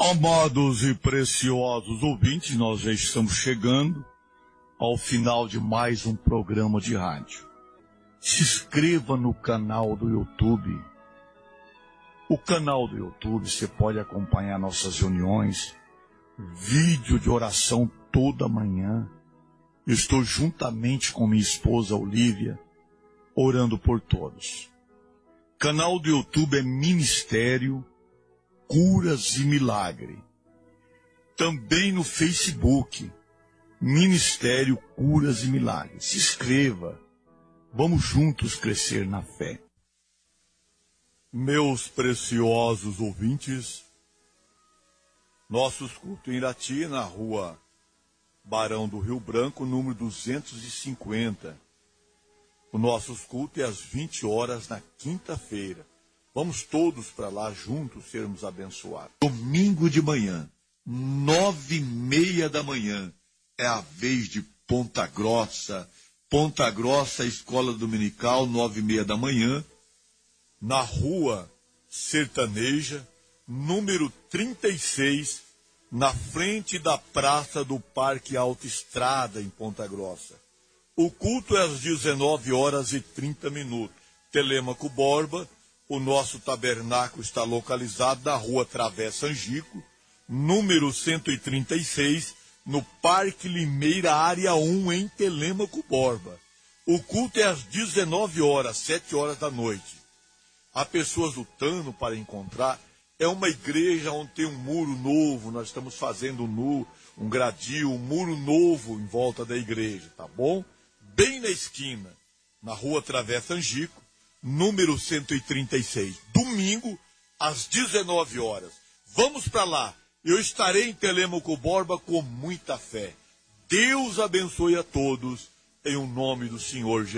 Amados e preciosos ouvintes, nós já estamos chegando ao final de mais um programa de rádio. Se inscreva no canal do YouTube. O canal do YouTube, você pode acompanhar nossas reuniões, vídeo de oração toda manhã. Eu estou juntamente com minha esposa Olívia, orando por todos. Canal do YouTube é Ministério Curas e Milagre. Também no Facebook, Ministério Curas e Milagres. Se inscreva. Vamos juntos crescer na fé. Meus preciosos ouvintes, nossos cultos em Irati, na rua Barão do Rio Branco, número 250. O nosso culto é às 20 horas na quinta-feira. Vamos todos para lá juntos sermos abençoados. Domingo de manhã, 9h30 da manhã, é a vez de Ponta Grossa. Ponta Grossa, Escola Dominical, 9h30 da manhã, na rua Sertaneja, número 36, na frente da Praça do Parque Autoestrada, em Ponta Grossa. O culto é às 19h30. Telêmaco Borba. O nosso tabernáculo está localizado na rua Travessa Angico, número 136, no Parque Limeira, área 1, em Telêmaco Borba. O culto é às 19 horas, 7 horas da noite. Há pessoas lutando para encontrar. É uma igreja onde tem um muro novo. Nós estamos fazendo um gradil, um muro novo em volta da igreja, tá bom? Bem na esquina, na rua Travessa Angico, número 136, domingo, às 19 horas. Vamos para lá. Eu estarei em Telêmaco Borba com muita fé. Deus abençoe a todos, em o nome do Senhor Jesus.